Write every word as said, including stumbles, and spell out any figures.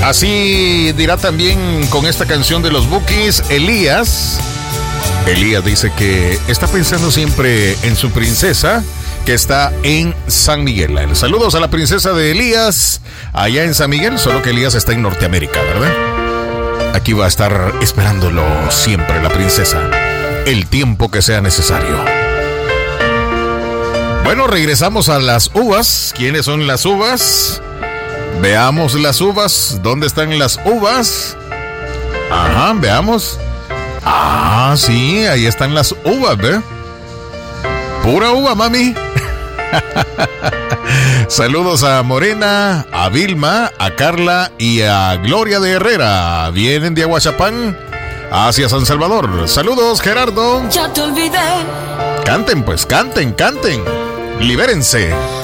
Así dirá también con esta canción de los Bukis, Elías. Elías dice que está pensando siempre en su princesa, que está en San Miguel. Saludos a la princesa de Elías, allá en San Miguel, solo que Elías está en Norteamérica, ¿verdad? Aquí va a estar esperándolo siempre la princesa, el tiempo que sea necesario. Bueno, regresamos a las uvas. ¿Quiénes son las uvas? Veamos las uvas. ¿Dónde están las uvas? Ajá, veamos. Ah, sí, ahí están las uvas, ¿ve? Pura uva, mami. Saludos a Morena, a Vilma, a Carla y a Gloria de Herrera. Vienen de Aguachapán hacia San Salvador. Saludos, Gerardo. Ya te olvidé. Canten, pues, canten, canten. Libérense.